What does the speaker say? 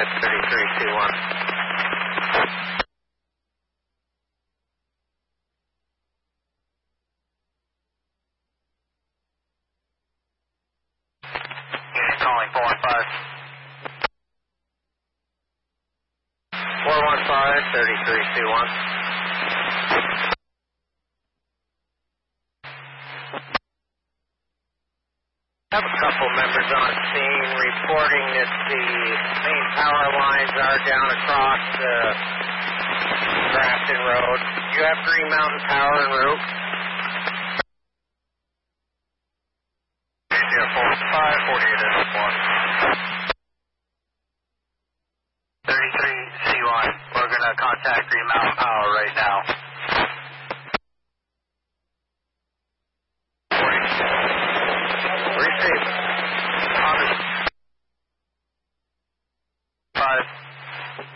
3321. Unit calling 415. 415, 3321. I have a couple members on scene reporting that the main power lines are down across Grafton Road. Do you have Green Mountain Power en route? 045, 48 33C1. We're going to contact Green Mountain Power right now. Receive. 5.